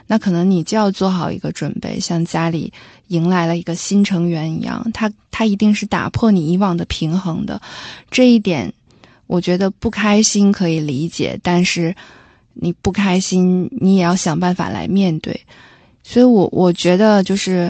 那可能你就要做好一个准备，像家里迎来了一个新成员一样，他一定是打破你以往的平衡的。这一点我觉得不开心可以理解，但是你不开心你也要想办法来面对。所以我觉得就是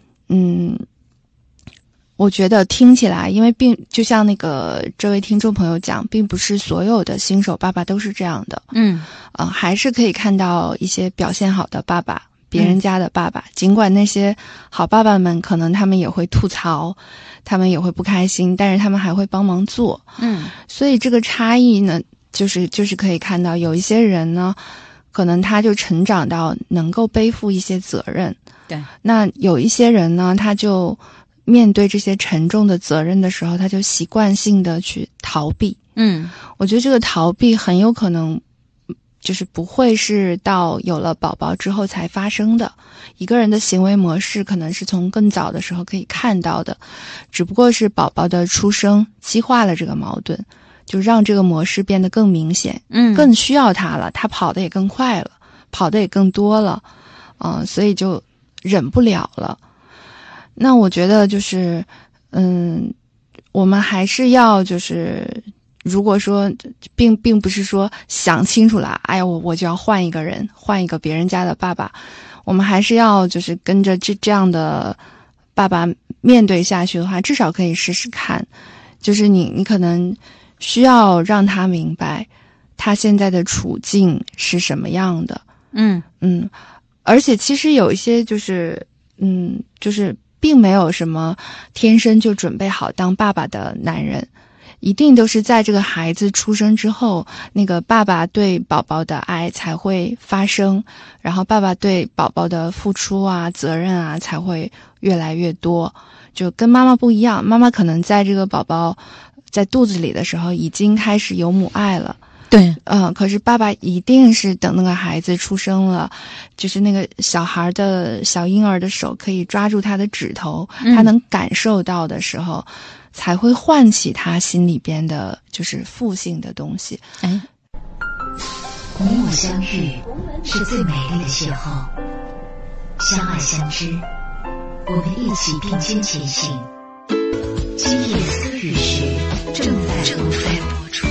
我觉得听起来，因为就像那个这位听众朋友讲，并不是所有的新手爸爸都是这样的。还是可以看到一些表现好的爸爸，别人家的爸爸，尽管那些好爸爸们可能他们也会吐槽，他们也会不开心，但是他们还会帮忙做。所以这个差异呢，就是可以看到有一些人呢，可能他就成长到能够背负一些责任。 对， 那有一些人呢，他就面对这些沉重的责任的时候，他就习惯性的去逃避。我觉得这个逃避很有可能就是不会是到有了宝宝之后才发生的，一个人的行为模式可能是从更早的时候可以看到的，只不过是宝宝的出生激化了这个矛盾，就让这个模式变得更明显，更需要他了，他跑得也更快了，跑得也更多了，所以就忍不了了。那我觉得就是我们还是要就是如果说并不是说想清楚了，哎呀我就要换一个人，换一个别人家的爸爸，我们还是要就是跟着这样的爸爸面对下去的话，至少可以试试看，就是你可能需要让他明白他现在的处境是什么样的。而且其实有一些就是并没有什么天生就准备好当爸爸的男人，一定都是在这个孩子出生之后，那个爸爸对宝宝的爱才会发生，然后爸爸对宝宝的付出啊、责任啊才会越来越多。就跟妈妈不一样，妈妈可能在这个宝宝在肚子里的时候已经开始有母爱了。 对， 可是爸爸一定是等那个孩子出生了，就是那个小孩的小婴儿的手可以抓住他的指头，他能感受到的时候，才会唤起他心里边的就是父性的东西。 你我相遇是最美丽的邂逅，相爱相知，我们一起并肩前行。今夜思雨时正在播出。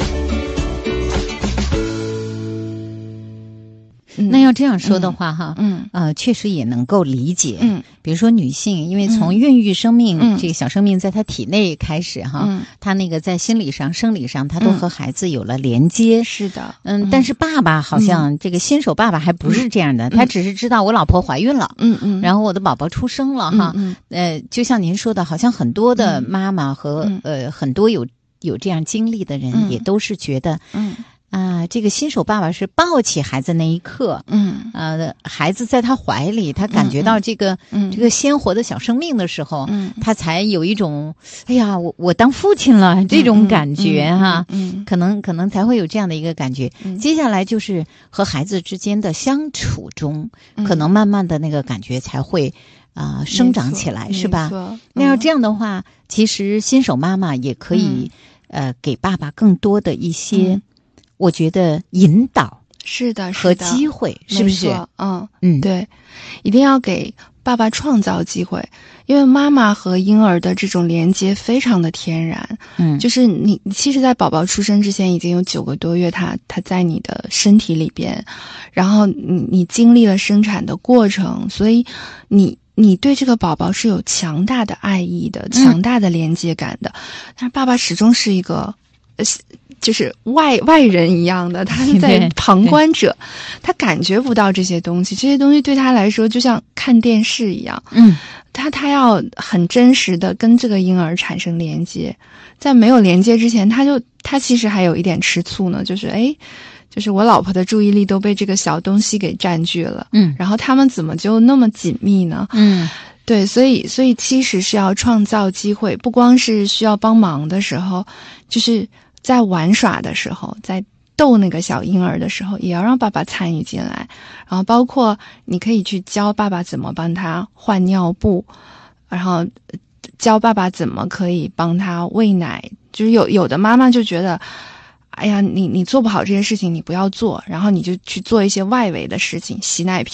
那要这样说的话哈，确实也能够理解。比如说女性，因为从孕育生命，这个小生命在她体内开始哈，她那个在心理上、生理上，她都和孩子有了连接。 是的， 但是爸爸好像这个新手爸爸还不是这样的，他只是知道我老婆怀孕了，然后我的宝宝出生了哈，就像您说的，好像很多的妈妈和很多有这样经历的人，也都是觉得。这个新手爸爸是抱起孩子那一刻，孩子在他怀里，他感觉到这个鲜活的小生命的时候，他才有一种，哎呀，我当父亲了这种感觉哈，可能才会有这样的一个感觉。接下来就是和孩子之间的相处中，可能慢慢的那个感觉才会生长起来，是吧？那要这样的话，其实新手妈妈也可以给爸爸更多的一些。我觉得引导是的和机会，是不是？ 对，一定要给爸爸创造机会，因为妈妈和婴儿的这种连接非常的天然。就是你其实在宝宝出生之前已经有9个多月，他在你的身体里边，然后你经历了生产的过程，所以你对这个宝宝是有强大的爱意的，强大的连接感的。但是爸爸始终是一个就是外人一样的，他是在旁观者，他感觉不到这些东西，这些东西对他来说就像看电视一样。他要很真实的跟这个婴儿产生连接，在没有连接之前，他其实还有一点吃醋呢，就是我老婆的注意力都被这个小东西给占据了，然后他们怎么就那么紧密呢？对，所以其实是要创造机会，不光是需要帮忙的时候，就是在玩耍的时候，在逗那个小婴儿的时候，也要让爸爸参与进来。然后包括你可以去教爸爸怎么帮他换尿布，然后教爸爸怎么可以帮他喂奶。就是有的妈妈就觉得，哎呀，你做不好这些事情，你不要做，然后你就去做一些外围的事情，洗奶瓶